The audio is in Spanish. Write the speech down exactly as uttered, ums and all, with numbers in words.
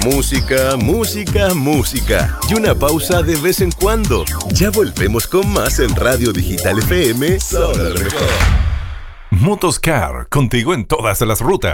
Música, música, música. Y una pausa de vez en cuando. Ya volvemos con más en Radio Digital F M. Solo lo mejor. Motoscar, contigo en todas las rutas.